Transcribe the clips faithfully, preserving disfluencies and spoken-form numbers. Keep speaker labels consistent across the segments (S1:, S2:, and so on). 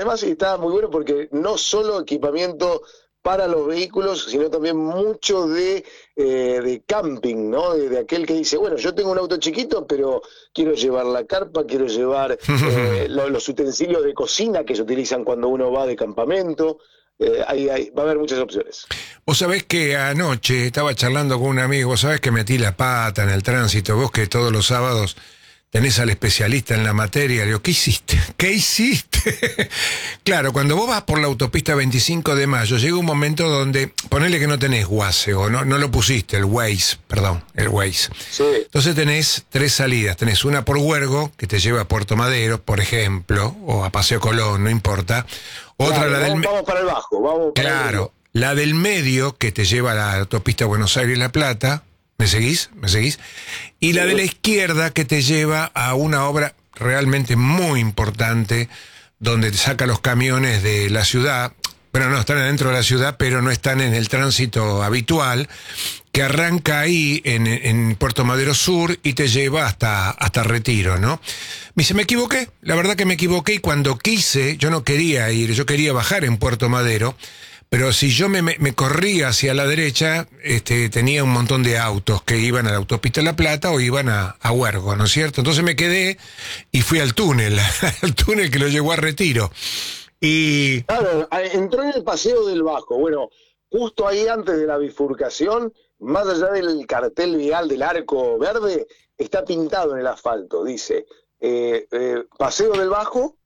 S1: además está muy bueno porque no solo equipamiento para los vehículos, sino también mucho de, eh, de camping, ¿no? De, de aquel que dice, bueno, yo tengo un auto chiquito, pero quiero llevar la carpa, quiero llevar eh, lo, los utensilios de cocina que se utilizan cuando uno va de campamento. Eh, ahí, ahí va a haber muchas opciones.
S2: Vos sabés que anoche estaba charlando con un amigo, vos sabés que metí la pata en el tránsito, vos que todos los sábados tenés al especialista en la materia. Le digo, ¿qué hiciste? ¿Qué hiciste? Claro, cuando vos vas por la autopista veinticinco de mayo, llega un momento donde, ponele que no tenés Waze, o no, no lo pusiste, el Waze, perdón, el Waze.
S1: Sí.
S2: Entonces tenés tres salidas. Tenés una por Huergo, que te lleva a Puerto Madero, por ejemplo, o a Paseo Colón, no importa. Otra,
S1: claro,
S2: la del...
S1: Vamos, vamos para el bajo, vamos para
S2: Claro, el... la del medio, que te lleva a la autopista Buenos Aires-La Plata. ¿Me seguís? ¿Me seguís? Y la de la izquierda que te lleva a una obra realmente muy importante donde te saca los camiones de la ciudad. Bueno, no, están adentro de la ciudad, pero no están en el tránsito habitual, que arranca ahí en, en Puerto Madero Sur y te lleva hasta, hasta Retiro, ¿no? Me dice, me equivoqué, la verdad que me equivoqué y cuando quise, yo no quería ir, yo quería bajar en Puerto Madero. Pero si yo me, me, me corría hacia la derecha, este, tenía un montón de autos que iban a la autopista La Plata o iban a, a Huergo, ¿no es cierto? Entonces me quedé y fui al túnel, al túnel que lo llevó a Retiro. Y...
S1: Claro, entró en el Paseo del Bajo. Bueno, justo ahí antes de la bifurcación, más allá del cartel vial del arco verde, está pintado en el asfalto, dice, eh, eh, Paseo del Bajo...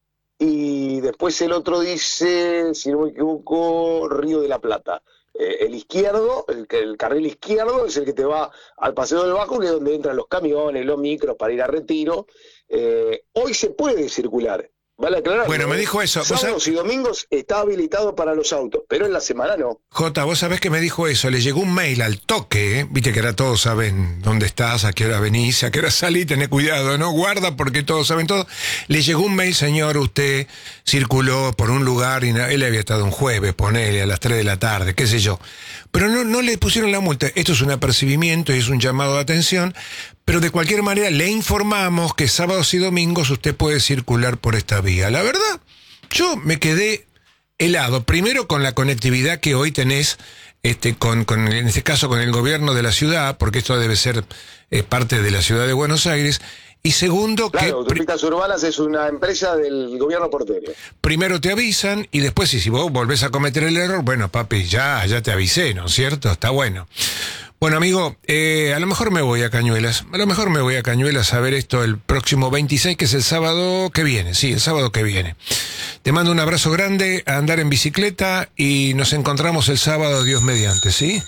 S1: Y después el otro dice, si no me equivoco, Río de la Plata. Eh, el izquierdo, el, el carril izquierdo es el que te va al Paseo del Bajo, que es donde entran los camiones, los micros para ir a Retiro. Eh, hoy se puede circular, vale aclarar.
S2: Bueno, me dijo eso.
S1: Sábados y domingos está habilitado para los autos, pero en la semana no.
S2: Jota, vos sabés que me dijo eso, le llegó un mail al toque, ¿eh? Viste que ahora todos saben dónde estás, a qué hora venís, a qué hora salís, tenés cuidado, ¿no? Guarda porque todos saben todo. Le llegó un mail, señor, usted circuló por un lugar y él había estado un jueves, ponele, a las tres de la tarde, qué sé yo. Pero no, no le pusieron la multa. Esto es un apercibimiento y es un llamado de atención, pero de cualquier manera le informamos que sábados y domingos usted puede circular por esta vía. La verdad, yo me quedé helado, primero con la conectividad que hoy tenés, este, con, con, en este caso con el gobierno de la ciudad, porque esto debe ser eh, parte de la ciudad de Buenos Aires, y segundo
S1: claro,
S2: que...
S1: Autopistas Urbanas es una empresa del gobierno porteño.
S2: Primero te avisan y después, y si vos volvés a cometer el error, bueno, papi, ya, ya te avisé, ¿no es cierto? Está bueno. Bueno, amigo, eh, a lo mejor me voy a Cañuelas, a lo mejor me voy a Cañuelas a ver esto el próximo veintiséis, que es el sábado que viene, sí, el sábado que viene. Te mando un abrazo grande, a andar en bicicleta y nos encontramos el sábado, Dios mediante, ¿sí?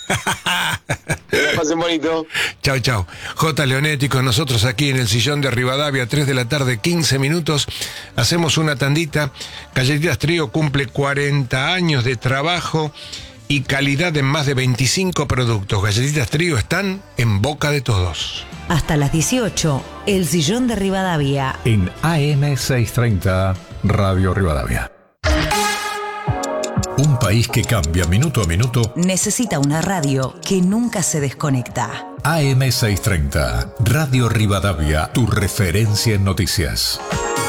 S1: Que la pasen bonito.
S2: Chau, chau. J. Leonetti con nosotros aquí en el sillón de Rivadavia, tres de la tarde, quince minutos. Hacemos una tandita. Galletitas Trío cumple cuarenta años de trabajo y calidad en más de veinticinco productos. Galletitas Trío están en boca de todos.
S3: Hasta las dieciocho, el sillón de Rivadavia.
S4: En A M seiscientos treinta, Radio Rivadavia. Un país que cambia minuto a minuto
S3: necesita una radio que nunca se desconecta.
S4: A M seiscientos treinta, Radio Rivadavia, tu referencia en noticias.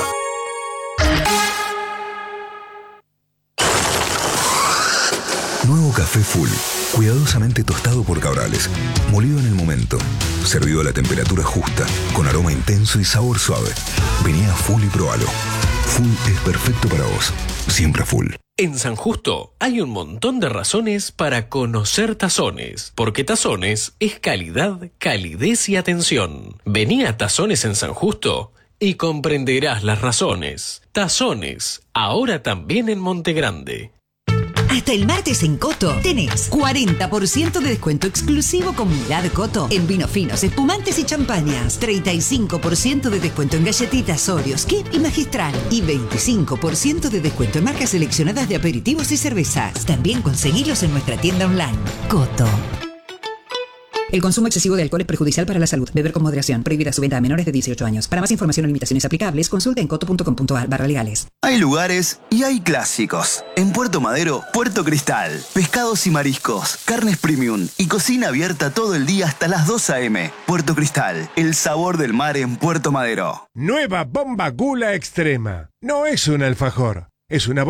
S5: Nuevo café Full, cuidadosamente tostado por Cabrales, molido en el momento, servido a la temperatura justa, con aroma intenso y sabor suave. Vení a Full y probalo. Full es perfecto para vos, siempre Full.
S6: En San Justo hay un montón de razones para conocer Tazones, porque Tazones es calidad, calidez y atención. Vení a Tazones en San Justo y comprenderás las razones. Tazones, ahora también en Monte Grande.
S7: Hasta el martes en Coto tenés cuarenta por ciento de descuento exclusivo con Milad Coto en vinos finos, espumantes y champañas. treinta y cinco por ciento de descuento en galletitas Oreos, Kip y Magistral. Y veinticinco por ciento de descuento en marcas seleccionadas de aperitivos y cervezas. También conseguilos en nuestra tienda online. Coto.
S8: El consumo excesivo de alcohol es perjudicial para la salud. Beber con moderación. Prohibida su venta a menores de dieciocho años. Para más información o limitaciones aplicables, consulta en coto punto com punto ar barra legales.
S9: Hay lugares y hay clásicos. En Puerto Madero, Puerto Cristal. Pescados y mariscos, carnes premium y cocina abierta todo el día hasta las dos a eme. Puerto Cristal, el sabor del mar en Puerto Madero.
S2: Nueva bomba Gula Extrema. No es un alfajor, es una